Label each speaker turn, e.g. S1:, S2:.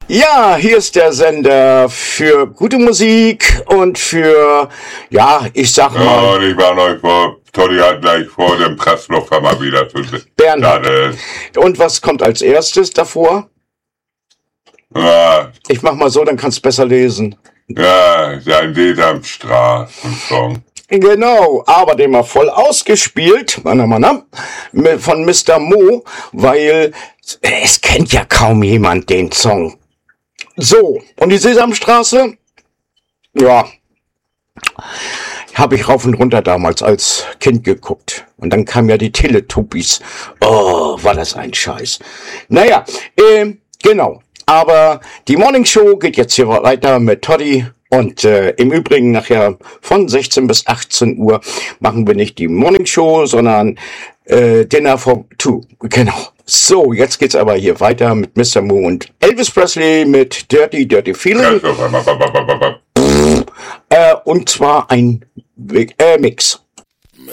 S1: Ja, hier ist der Sender für gute Musik und für, ja, ich sag
S2: Ja,
S1: mal,
S2: und ich war euch vor, Toddy hat gleich vor dem Presslufthammer mal wieder zu sehen.
S1: Bernhard. Und was kommt als erstes davor?
S2: Ja,
S1: Ich mach mal so, dann kannst du besser lesen.
S2: ja, sein Sesamstraßen-Song.
S1: Genau, aber den mal voll ausgespielt, von Mr. Mo, weil es kennt ja kaum jemand den Song. So, und die Sesamstraße, ja, habe ich rauf und runter damals als Kind geguckt. Und dann kamen ja die Teletubbies. Oh, war das ein Scheiß. Naja, genau. Aber die Morning Show geht jetzt hier weiter mit Toddy. Und im Übrigen nachher von 16 bis 18 Uhr machen wir nicht die Morning Show, sondern Dinner for Two. Genau. So, jetzt geht's aber hier weiter mit Mr. Mo und Elvis Presley mit Dirty Feeling. Und zwar ein Mix.